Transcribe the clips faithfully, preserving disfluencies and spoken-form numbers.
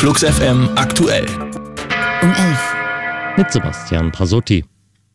Flux F M aktuell. Um elf. Mit Sebastian Prasotti.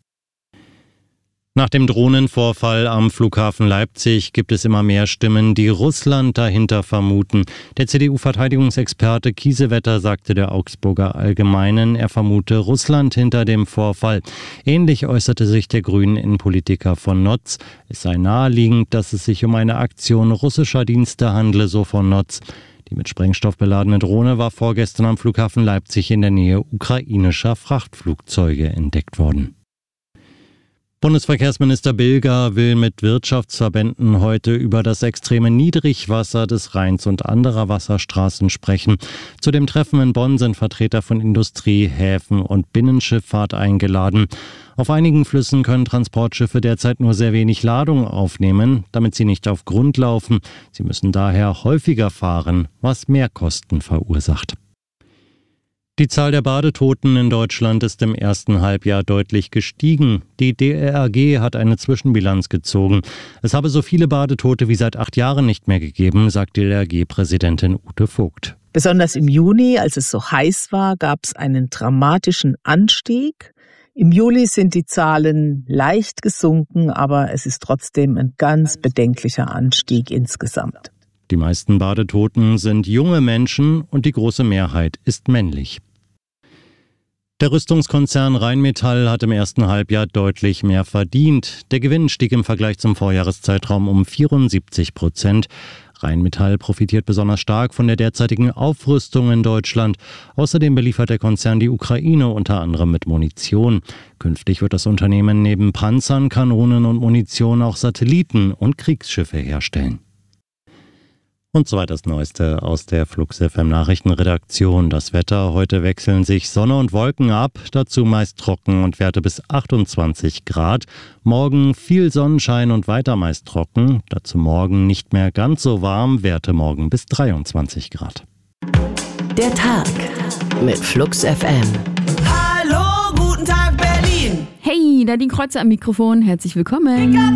Nach dem Drohnenvorfall am Flughafen Leipzig gibt es immer mehr Stimmen, die Russland dahinter vermuten. Der C D U-Verteidigungsexperte Kiesewetter sagte der Augsburger Allgemeinen, er vermute Russland hinter dem Vorfall. Ähnlich äußerte sich der Grünen-Innenpolitiker von Notz. Es sei naheliegend, dass es sich um eine Aktion russischer Dienste handle, so von Notz. Die mit Sprengstoff beladene Drohne war vorgestern am Flughafen Leipzig in der Nähe ukrainischer Frachtflugzeuge entdeckt worden. Bundesverkehrsminister Bilger will mit Wirtschaftsverbänden heute über das extreme Niedrigwasser des Rheins und anderer Wasserstraßen sprechen. Zu dem Treffen in Bonn sind Vertreter von Industrie, Häfen und Binnenschifffahrt eingeladen. Auf einigen Flüssen können Transportschiffe derzeit nur sehr wenig Ladung aufnehmen, damit sie nicht auf Grund laufen. Sie müssen daher häufiger fahren, was Mehrkosten verursacht. Die Zahl der Badetoten in Deutschland ist im ersten Halbjahr deutlich gestiegen. Die D L R G hat eine Zwischenbilanz gezogen. Es habe so viele Badetote wie seit acht Jahren nicht mehr gegeben, sagt D L R G-Präsidentin Ute Vogt. Besonders im Juni, als es so heiß war, gab es einen dramatischen Anstieg. Im Juli sind die Zahlen leicht gesunken, aber es ist trotzdem ein ganz bedenklicher Anstieg insgesamt. Die meisten Badetoten sind junge Menschen und die große Mehrheit ist männlich. Der Rüstungskonzern Rheinmetall hat im ersten Halbjahr deutlich mehr verdient. Der Gewinn stieg im Vergleich zum Vorjahreszeitraum um vierundsiebzig Prozent. Rheinmetall profitiert besonders stark von der derzeitigen Aufrüstung in Deutschland. Außerdem beliefert der Konzern die Ukraine unter anderem mit Munition. Künftig wird das Unternehmen neben Panzern, Kanonen und Munition auch Satelliten und Kriegsschiffe herstellen. Und soweit das Neueste aus der Flux F M Nachrichtenredaktion. Das Wetter: heute wechseln sich Sonne und Wolken ab, dazu meist trocken und Werte bis achtundzwanzig Grad. Morgen viel Sonnenschein und weiter meist trocken, dazu morgen nicht mehr ganz so warm, Werte morgen bis dreiundzwanzig Grad. Der Tag mit Flux F M. Hallo, guten Tag Berlin. Hey, Nadine Kreuzer am Mikrofon, herzlich willkommen.